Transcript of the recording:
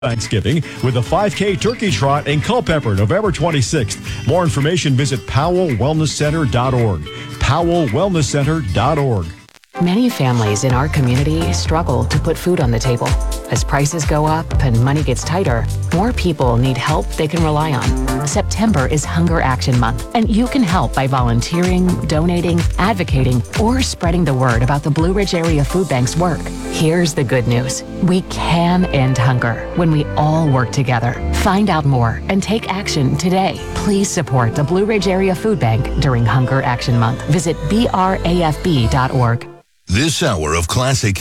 Thanksgiving with a 5K turkey trot in Culpeper, November 26th. More information, visit PowellWellnessCenter.org. PowellWellnessCenter.org. Many families in our community struggle to put food on the table. As prices go up and money gets tighter, more people need help they can rely on. September is Hunger Action Month, and you can help by volunteering, donating, advocating, or spreading the word about the Blue Ridge Area Food Bank's work. Here's the good news. We can end hunger when we all work together. Find out more and take action today. Please support the Blue Ridge Area Food Bank during Hunger Action Month. Visit BRAFB.org. This hour of Classic